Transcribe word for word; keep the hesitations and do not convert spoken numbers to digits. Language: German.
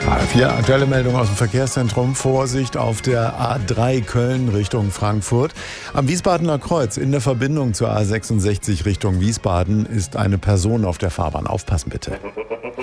Vier aktuelle Meldungen aus dem Verkehrszentrum. Vorsicht auf der A drei Köln Richtung Frankfurt. Am Wiesbadener Kreuz in der Verbindung zur A sechsundsechzig Richtung Wiesbaden ist eine Person auf der Fahrbahn. Aufpassen bitte.